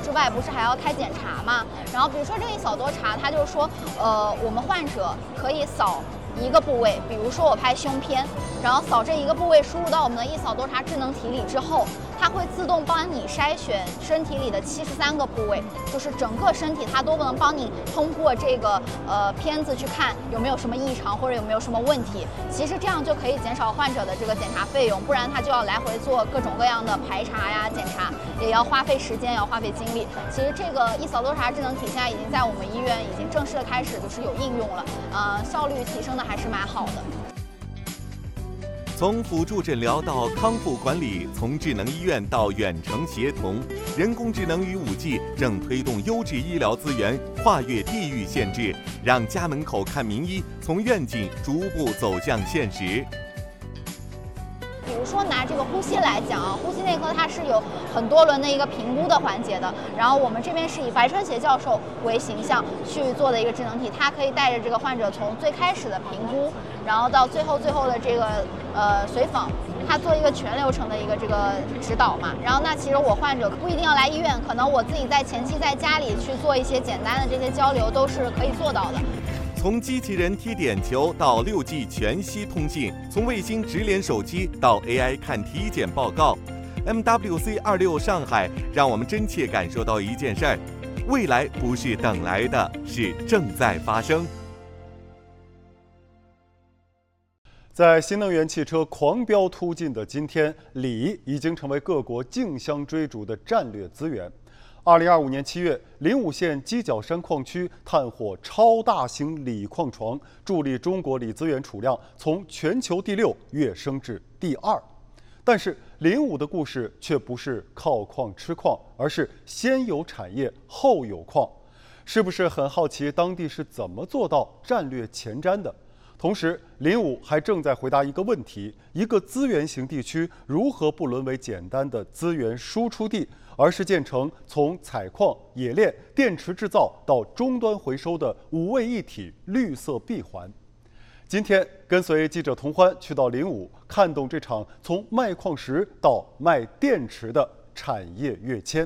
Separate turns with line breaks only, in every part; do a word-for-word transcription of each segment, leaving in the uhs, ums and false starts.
之外，不是还要开检查吗？然后比如说这个一扫多查，它就是说，呃，我们患者可以扫一个部位，比如说我拍胸片，然后扫这一个部位，输入到我们的一扫多查智能体里之后，它会自动帮你筛选身体里的七十三个部位，就是整个身体它都能帮你通过这个呃片子去看有没有什么异常或者有没有什么问题。其实这样就可以减少患者的这个检查费用，不然他就要来回做各种各样的排查呀、检查，也要花费时间，也要花费精力。其实这个一扫多查智能体现在已经在我们医院已经正式的开始就是有应用了，呃，效率提升的还是蛮好的。
从辅助诊疗到康复管理，从智能医院到远程协同，人工智能与 五 G 正推动优质医疗资源跨越地域限制，让家门口看名医从愿景逐步走向现实。
比如说拿这个呼吸来讲啊，呼吸内科它是有很多轮的一个评估的环节的，然后我们这边是以白川协教授为形象去做的一个智能体，它可以带着这个患者从最开始的评估，然后到最后最后的这个呃随访，它做一个全流程的一个这个指导嘛。然后那其实我患者不一定要来医院，可能我自己在前期在家里去做一些简单的这些交流都是可以做到的。
从机器人踢点球到 六 G 全息通信，从卫星直连手机到 A I 看体检报告 ，M W C 二六上海让我们真切感受到一件事儿：未来不是等来的，是正在发生。
在新能源汽车狂飙突进的今天，锂已经成为各国竞相追逐的战略资源。二零二五年七月，临武县鸡脚山矿区探获超大型锂矿床，助力中国锂资源储量从全球第六跃升至第二。但是，临武的故事却不是靠矿吃矿，而是先有产业后有矿。是不是很好奇当地是怎么做到战略前瞻的？同时，临武还正在回答一个问题：一个资源型地区如何不沦为简单的资源输出地，而是建成从采矿、冶炼、电池制造到终端回收的五位一体绿色闭环。今天跟随记者童欢去到临武，看懂这场从卖矿石到卖电池的产业跃迁。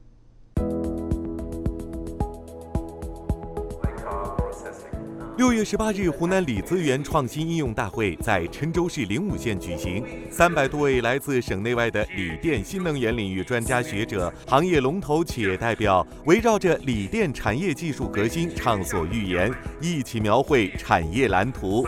六月十八日，湖南锂资源创新应用大会在郴州市临武县举行。三百多位来自省内外的锂电新能源领域专家学者、行业龙头企业代表，围绕着锂电产业技术革新畅所欲言，一起描绘产业蓝图。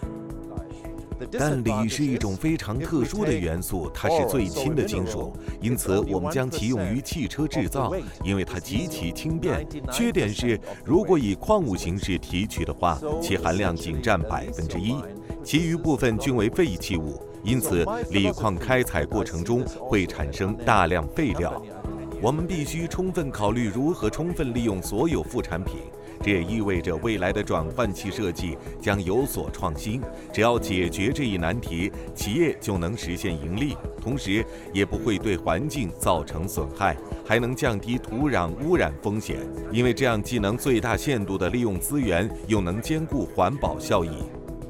但锂是一种非常特殊的元素，它是最轻的金属，因此我们将其用于汽车制造，因为它极其轻便。缺点是，如果以矿物形式提取的话，其含量仅占百分之一，其余部分均为废弃物，因此锂矿开采过程中会产生大量废料。我们必须充分考虑如何充分利用所有副产品。这也意味着未来的转换器设计将有所创新。只要解决这一难题，企业就能实现盈利，同时也不会对环境造成损害，还能降低土壤污染风险。因为这样既能最大限度地利用资源，又能兼顾环保效益。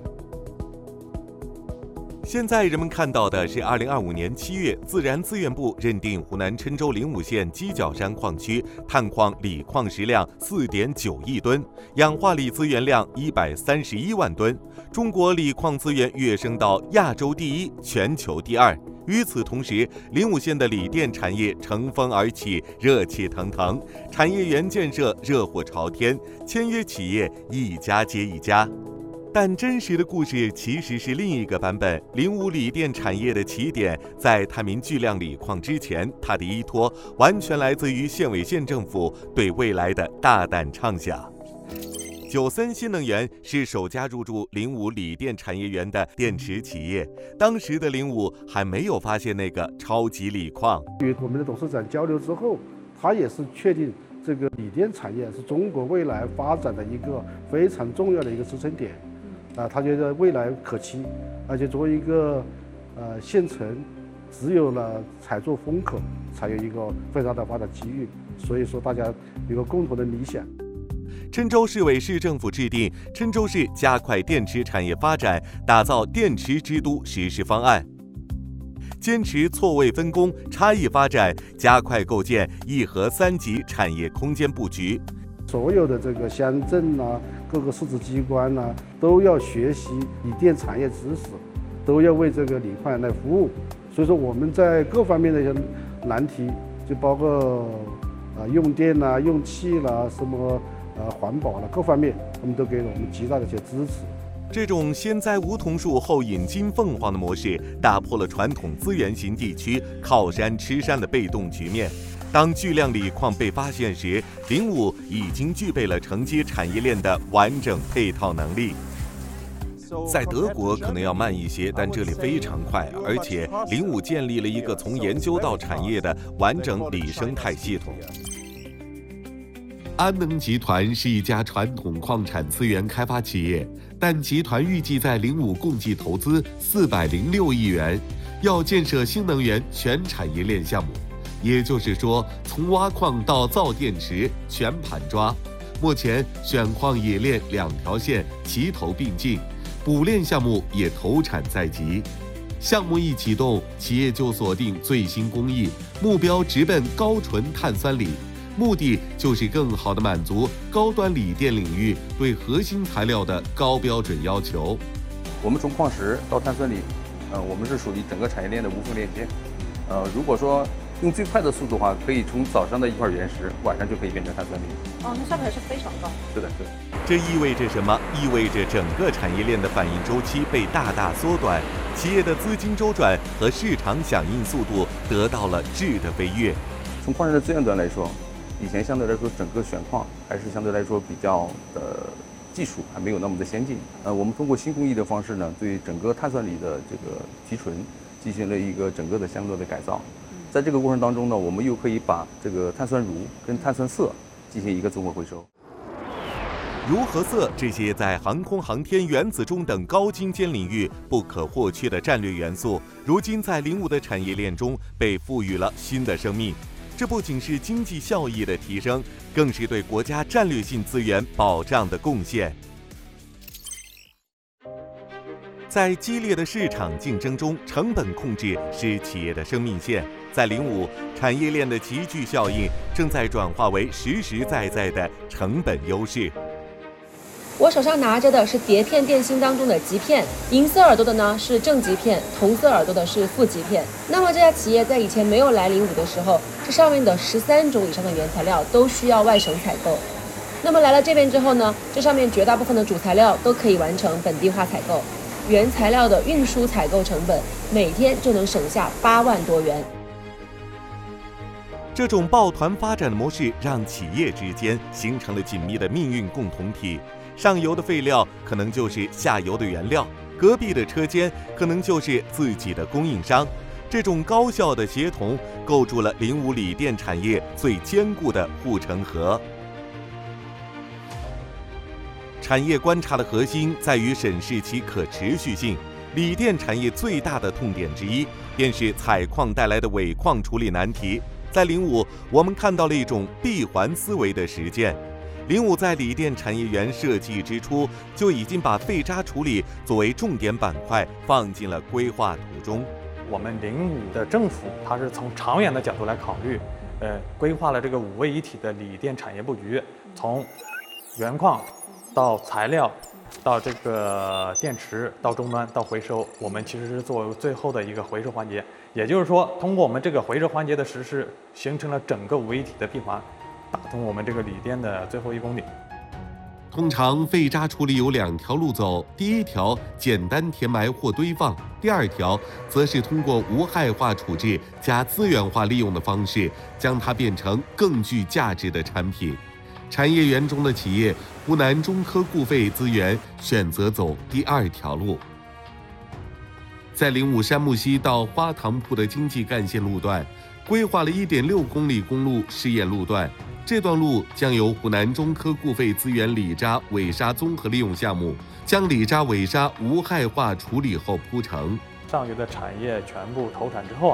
现在人们看到的是二零二五年七月，自然资源部认定湖南郴州临武县鸡脚山矿区探矿锂矿石量 四点九亿吨，氧化锂资源量一百三十一万吨，中国锂矿资源跃升到亚洲第一、全球第二。与此同时，临武县的锂电产业乘风而起，热气腾腾，产业园建设热火朝天，签约企业一家接一家。但真实的故事其实是另一个版本。临武锂电产业的起点在探明巨量锂矿之前，它的依托完全来自于县委县政府对未来的大胆畅想。九森新能源是首家入驻临武锂电产业园的电池企业，当时的临武还没有发现那个超级锂矿。
与我们的董事长交流之后，他也是确定这个锂电产业是中国未来发展的一个非常重要的一个支撑点。啊，他觉得未来可期，而且作为一个呃县城，只有了采做风口，才有一个非常大的发展机遇。所以说，大家有个共同的理想。
郴州市委市政府制定《郴州市加快电池产业发展，打造电池之都》实施方案。 坚持错位分工、差异发展，加快构建一核三级产业空间布局。
所有的这个乡镇啊，各个市直机关呐、啊，都要学习锂电产业知识，都要为这个锂矿来服务。所以说我们在各方面的一些难题，就包括啊用电啦、用气啦、什么呃环保啦各方面，他们都给了我们极大的一些支持。
这种先栽梧桐树后引金凤凰的模式，打破了传统资源型地区靠山吃山的被动局面。当巨量锂矿被发现时，零五已经具备了承接产业链的完整配套能力。在德国可能要慢一些，但这里非常快，而且零五建立了一个从研究到产业的完整锂生态系统。安能集团是一家传统矿产资源开发企业，但集团预计在零五共计投资四百零六亿元，要建设新能源全产业链项目。也就是说，从挖矿到造电池全盘抓。目前选矿冶炼两条线齐头并进，补炼项目也投产在即。项目一启动，企业就锁定最新工艺，目标直奔高纯碳酸锂，目的就是更好地满足高端锂电领域对核心材料的高标准要求。
我们从矿石到碳酸锂，呃，我们是属于整个产业链的无缝链接。呃，如果说用最快的速度的话，可以从早上的一块原石，晚上就可以变成碳酸锂。
哦，那效率还是非常高。
是的，是的。
这意味着什么？意味着整个产业链的反应周期被大大缩短，企业的资金周转和市场响应速度得到了质的飞跃。
从矿山的资源端来说，以前相对来说整个选矿还是相对来说比较的技术还没有那么的先进。呃，我们通过新工艺的方式呢，对整个碳酸锂的这个提纯进行了一个整个的相对的改造。在这个过程当中呢，我们又可以把这个碳酸铷跟碳酸铯进行一个综合回收。
铷和铯这些在航空航天、原子钟等高精尖领域不可或缺的战略元素，如今在零五的产业链中被赋予了新的生命。这不仅是经济效益的提升，更是对国家战略性资源保障的贡献。在激烈的市场竞争中，成本控制是企业的生命线。在零五，产业链的集聚效应正在转化为实实在在的成本优势。
我手上拿着的是碟片电芯当中的极片，银色耳朵的呢是正极片，同色耳朵的是负极片。那么这家企业在以前没有来零五的时候，这上面的十三种以上的原材料都需要外省采购。那么来了这边之后呢，这上面绝大部分的主材料都可以完成本地化采购，原材料的运输采购成本每天就能省下八万多元。
这种抱团发展的模式让企业之间形成了紧密的命运共同体。上游的废料可能就是下游的原料，隔壁的车间可能就是自己的供应商。这种高效的协同构筑了零五锂电产业最坚固的护城河。产业观察的核心在于审视其可持续性。锂电产业最大的痛点之一，便是采矿带来的尾矿处理难题。在零五，我们看到了一种闭环思维的实践。零五在锂电产业园设计之初，就已经把废渣处理作为重点板块放进了规划图中。
我们零五的政府，它是从长远的角度来考虑，呃，规划了这个五位一体的锂电产业布局，从原矿到材料，到这个电池，到终端，到回收，我们其实是作为最后的一个回收环节。也就是说，通过我们这个回收环节的实施，形成了整个五位一体的闭环。打通我们这个锂电的最后一公里。
通常废渣处理有两条路走，第一条简单填埋或堆放，第二条则是通过无害化处置加资源化利用的方式，将它变成更具价值的产品。产业园中的企业，湖南中科固废资源选择走第二条路。在零五山木溪到花塘铺的经济干线路段，规划了一点六公里公路试验路段。这段路将由湖南中科固废资源锂渣尾沙综合利用项目将锂渣尾沙无害化处理后铺成。
上游的产业全部投产之后啊，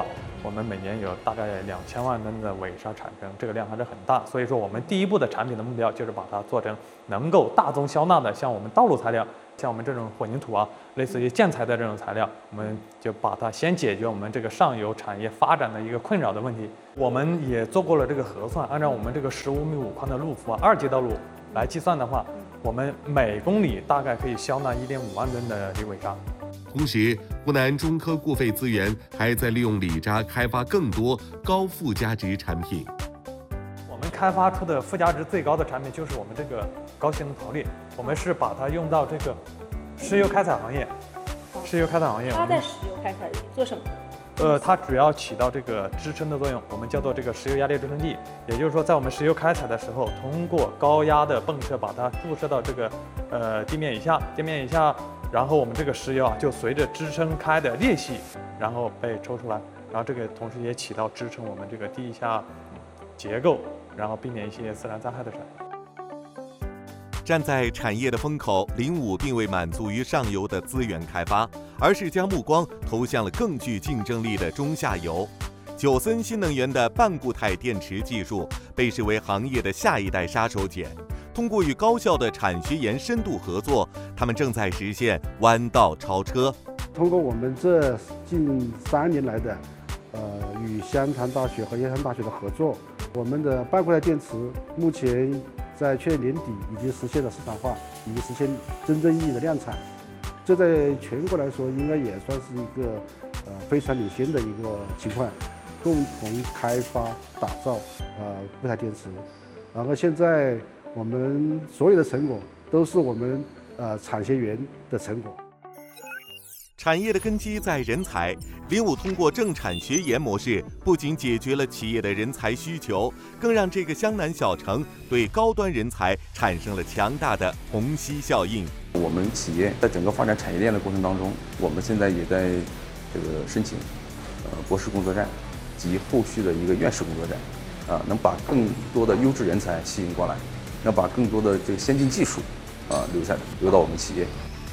我们每年有大概两千万吨的尾鲨产生，这个量还是很大。所以说，我们第一步的产品的目标就是把它做成能够大宗消纳的，像我们道路材料，像我们这种混凝土啊，类似于建材的这种材料，我们就把它先解决我们这个上游产业发展的一个困扰的问题。我们也做过了这个核算，按照我们这个十五米五宽的路幅啊，二级道路来计算的话，我们每公里大概可以消纳一点五万吨的锂尾鲨。
同时，湖南中科固废资源还在利用锂渣开发更多高附加值产品。
我们开发出的附加值最高的产品就是我们这个高性能陶粒，我们是把它用到这个石油开采行业。石油开采行业，
它在石油开采做什么？
呃，它主要起到这个支撑的作用，我们叫做这个石油压力支撑剂。也就是说，在我们石油开采的时候，通过高压的迸射把它注射到这个呃地面以下，地面以下。然后我们这个石油啊，就随着支撑开的裂隙，然后被抽出来，然后这个同时也起到支撑我们这个地下结构，然后避免一系列自然灾害的产生。
站在产业的风口，零五并未满足于上游的资源开发，而是将目光投向了更具竞争力的中下游。九森新能源的半固态电池技术被视为行业的下一代杀手锏。通过与高校的产学研深度合作，他们正在实现弯道超车。
通过我们这近三年来的，呃，与湘潭大学和燕山大学的合作，我们的半固态电池目前在去年年底已经实现了市场化，已经实现真正意义的量产。这在全国来说，应该也算是一个呃非常领先的一个情况，共同开发打造呃固态电池。然后现在我们所有的成果都是我们呃产学研的成果。
产业的根基在人才，零五通过政产学研模式，不仅解决了企业的人才需求，更让这个湘南小城对高端人才产生了强大的虹吸效应。
我们企业在整个发展产业链的过程当中，我们现在也在这个申请呃博士工作站及后续的一个院士工作站，啊、呃，能把更多的优质人才吸引过来，能把更多的这个先进技术啊、呃、留下留到我们企业。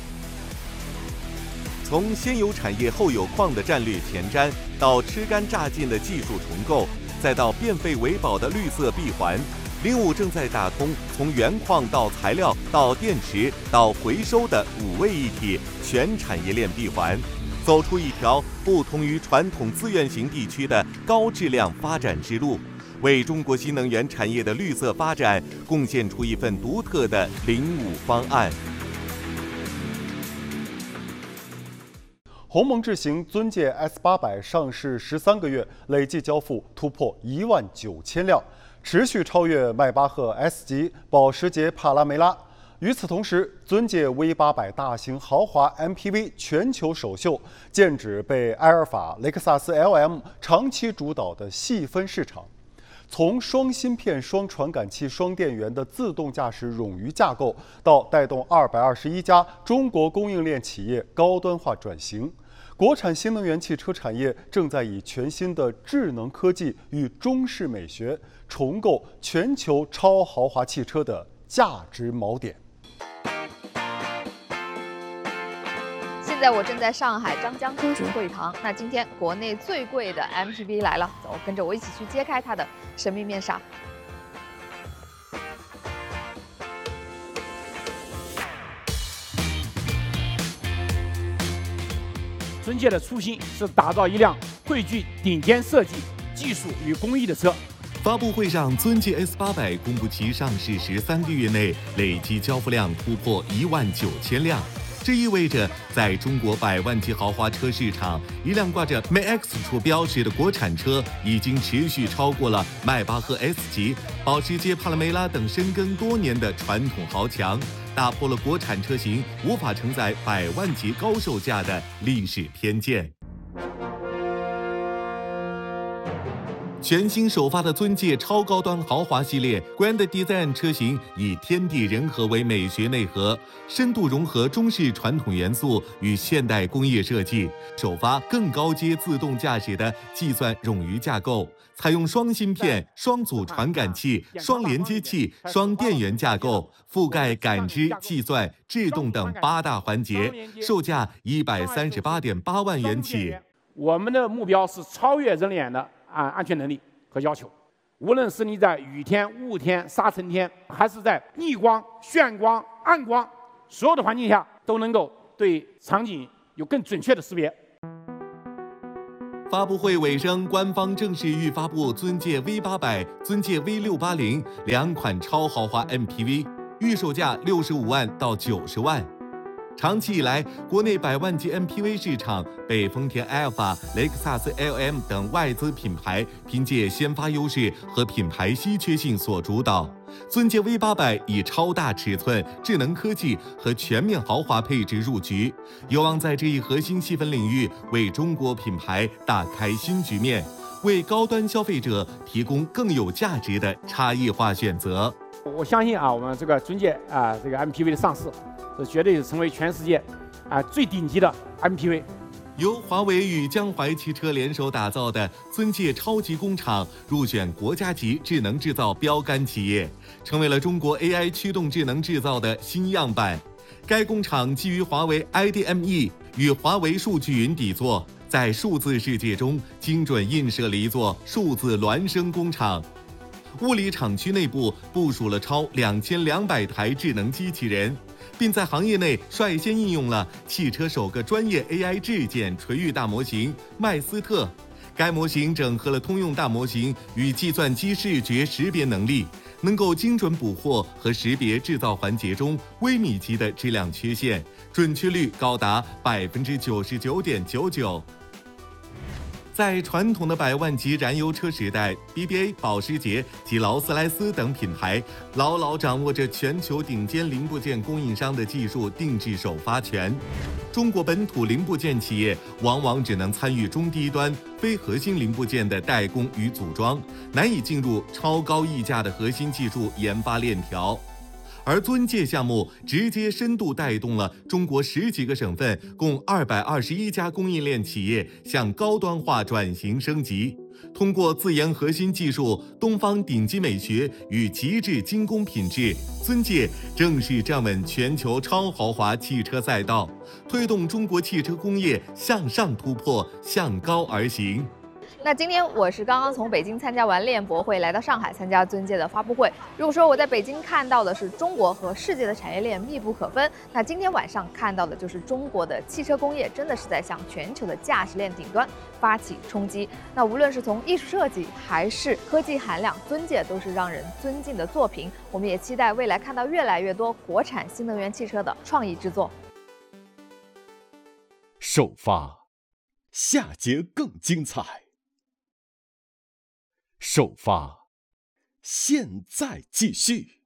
从先有产业后有矿的战略前瞻，到吃干榨净的技术重构，再到变废为宝的绿色闭环，零五正在打通从原矿到材料到电池到回收的五位一体全产业链闭环，走出一条不同于传统资源型地区的高质量发展之路，为中国新能源产业的绿色发展贡献出一份独特的零五方案。
鸿蒙智行尊界 S 八百上市十三个月，累计交付突破一万九千辆，持续超越迈巴赫 S 级、保时捷帕拉梅拉。与此同时，尊界 V 八百大型豪华 M P V 全球首秀，剑指被埃尔法、雷克萨斯 L M 长期主导的细分市场。从双芯片、双传感器、双电源的自动驾驶冗余架构，到带动二百二十一家中国供应链企业高端化转型，国产新能源汽车产业正在以全新的智能科技与中式美学，重构全球超豪华汽车的价值锚点。
现在我正在上海张江科学会堂，那今天国内最贵的 M P V 来了，走，跟着我一起去揭开它的神秘面纱。
尊界的初心是打造一辆汇聚顶尖设计、技术与工艺的车。
发布会上，尊界 S 八百公布其上市十三个月内累计交付量突破一万九千辆。这意味着，在中国百万级豪华车市场，一辆挂着 M A X 出标识的国产车，已经持续超过了迈巴赫 S 级、保时捷帕拉梅拉等深耕多年的传统豪强，打破了国产车型无法承载百万级高售价的历史偏见。全新首发的尊界超高端豪华系列 Grand Design 车型以天地人和为美学内核，深度融合中式传统元素与现代工业设计，首发更高阶自动驾驶的计算冗余架构，采用双芯片、双组传感器、双连接器、双电源架构，覆盖感知、计算、制动等八大环节，售价一百三十八点八万元起。
我们的目标是超越人脸的啊安全能力和要求。无论是你在雨天、雾天、沙尘天，还是在逆光、眩光、暗光，所有的环境下都能够对场景有更准确的识别。
发布会尾声，官方正式预发布尊界 V 八百、尊界 V 六八零两款超豪华 M P V， 预售价六十五万到九十万。长期以来，国内百万级 M P V 市场被丰田埃尔法、雷克萨斯 L M 等外资品牌凭借先发优势和品牌稀缺性所主导。尊界 V 八百以超大尺寸、智能科技和全面豪华配置入局，有望在这一核心细分领域为中国品牌打开新局面，为高端消费者提供更有价值的差异化选择。
我相信啊，我们这个尊界啊，这个 M P V 的上市，是绝对是成为全世界啊最顶级的 M P V。
由华为与江淮汽车联手打造的尊界超级工厂入选国家级智能制造标杆企业，成为了中国 A I 驱动智能制造的新样板。该工厂基于华为 I D M E 与华为数据云底座，在数字世界中精准映射了一座数字孪生工厂。物理厂区内部部署了超两千两百台智能机器人，并在行业内率先应用了汽车首个专业 A I 质检垂域大模型麦斯特。该模型整合了通用大模型与计算机视觉识别能力，能够精准捕获和识别制造环节中微米级的质量缺陷，准确率高达百分之九十九点九九。在传统的百万级燃油车时代 ，B B A、保时捷及劳斯莱斯等品牌牢牢掌握着全球顶尖零部件供应商的技术定制首发权。中国本土零部件企业往往只能参与中低端、非核心零部件的代工与组装，难以进入超高溢价的核心技术研发链条。而尊界项目直接深度带动了中国十几个省份共二百二十一家供应链企业向高端化转型升级。通过自研核心技术、东方顶级美学与极致精工品质，尊界正式站稳全球超豪华汽车赛道，推动中国汽车工业向上突破，向高而行。
那今天我是刚刚从北京参加完链博会，来到上海参加尊界的发布会。如果说我在北京看到的是中国和世界的产业链密不可分，那今天晚上看到的就是中国的汽车工业真的是在向全球的价值链顶端发起冲击。那无论是从艺术设计还是科技含量，尊界都是让人尊敬的作品。我们也期待未来看到越来越多国产新能源汽车的创意制作。
首发，下节更精彩。首发，现在继续。